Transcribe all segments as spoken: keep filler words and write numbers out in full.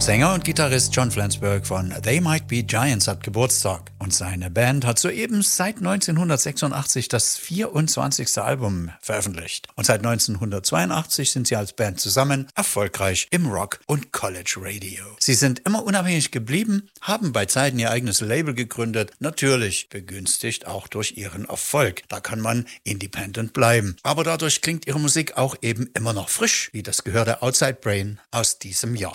Sänger und Gitarrist John Flansburgh von They Might Be Giants hat Geburtstag und seine Band hat soeben seit neunzehnhundertsechsundachtzig das vierundzwanzigste Album veröffentlicht. Und seit neunzehnhundertzweiundachtzig sind sie als Band zusammen erfolgreich im Rock- und College Radio. Sie sind immer unabhängig geblieben, haben bei Zeiten ihr eigenes Label gegründet, natürlich begünstigt auch durch ihren Erfolg. Da kann man independent bleiben. Aber dadurch klingt ihre Musik auch eben immer noch frisch, wie das gehörte Outside Brain aus diesem Jahr.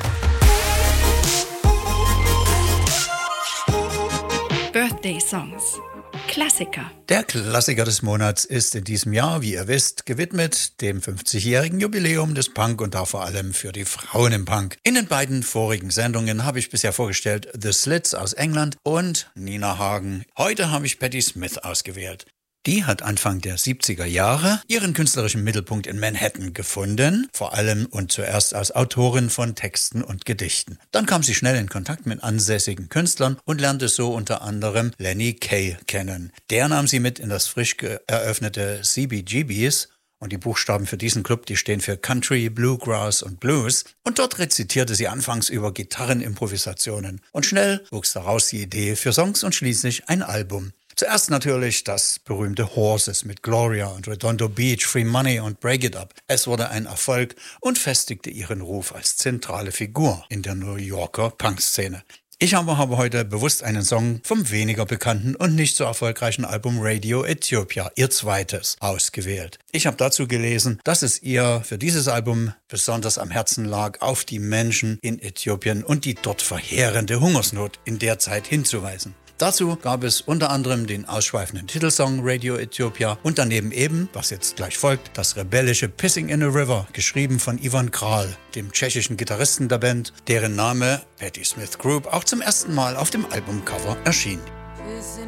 Birthday Songs. Klassiker. Der Klassiker des Monats ist in diesem Jahr, wie ihr wisst, gewidmet dem fünfzigjährigen Jubiläum des Punk und da vor allem für die Frauen im Punk. In den beiden vorigen Sendungen habe ich bisher vorgestellt The Slits aus England und Nina Hagen. Heute habe ich Patti Smith ausgewählt. Die hat Anfang der siebziger Jahre ihren künstlerischen Mittelpunkt in Manhattan gefunden, vor allem und zuerst als Autorin von Texten und Gedichten. Dann kam sie schnell in Kontakt mit ansässigen Künstlern und lernte so unter anderem Lenny Kaye kennen. Der nahm sie mit in das frisch eröffnete C B G B's. Und die Buchstaben für diesen Club, die stehen für Country, Bluegrass und Blues. Und dort rezitierte sie anfangs über Gitarrenimprovisationen. Und schnell wuchs daraus die Idee für Songs und schließlich ein Album. Zuerst natürlich das berühmte Horses mit Gloria und Redondo Beach, Free Money und Break It Up. Es wurde ein Erfolg und festigte ihren Ruf als zentrale Figur in der New Yorker Punkszene. Ich aber habe heute bewusst einen Song vom weniger bekannten und nicht so erfolgreichen Album Radio Ethiopia, ihr zweites, ausgewählt. Ich habe dazu gelesen, dass es ihr für dieses Album besonders am Herzen lag, auf die Menschen in Äthiopien und die dort verheerende Hungersnot in der Zeit hinzuweisen. Dazu gab es unter anderem den ausschweifenden Titelsong Radio Ethiopia und daneben eben, was jetzt gleich folgt, das rebellische Pissing in a River, geschrieben von Ivan Kral, dem tschechischen Gitarristen der Band, deren Name Patti Smith Group auch zum ersten Mal auf dem Albumcover erschien.